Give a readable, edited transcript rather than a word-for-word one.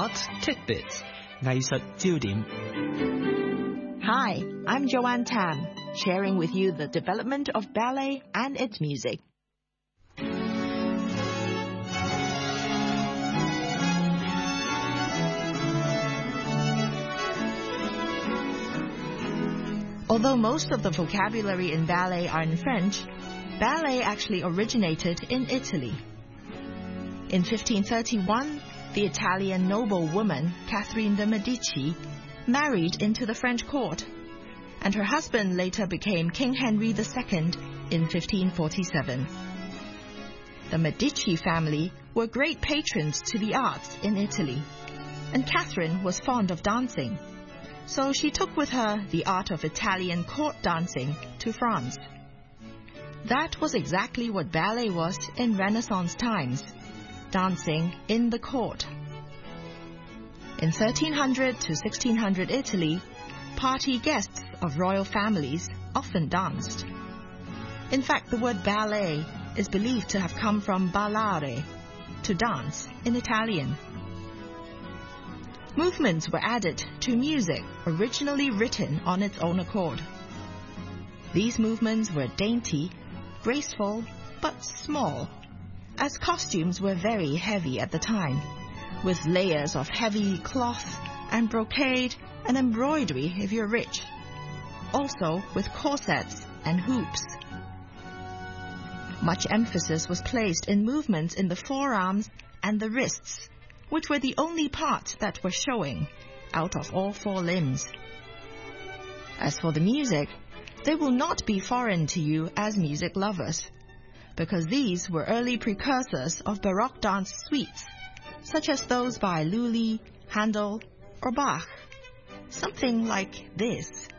Art Tidbits 藝術焦點。 Hi, I'm Joanne Tam, sharing with you the development of ballet and its music. Although most of the vocabulary in ballet are in French, ballet actually originated in Italy. In 1531, the Italian noblewoman Catherine de' Medici married into the French court, and her husband later became King Henry II in 1547. The Medici family were great patrons to the arts in Italy, and Catherine was fond of dancing, so she took with her the art of Italian court dancing to France. That was exactly what ballet was in Renaissance times, dancing in the court. In 1300 to 1600 Italy, party guests of royal families often danced. In fact, the word ballet is believed to have come from ballare, to dance, in Italian. Movements were added to music originally written on its own accord. These movements were dainty, graceful, but small, as costumes were very heavy at the time, with layers of heavy cloth and brocade and embroidery if you're rich. Also with corsets and hoops. Much emphasis was placed in movements in the forearms and the wrists, which were the only parts that were showing out of all four limbs. As for the music, they will not be foreign to you as music lovers, because these were early precursors of Baroque dance suites, such as those by Lully, Handel, or Bach. Something like this.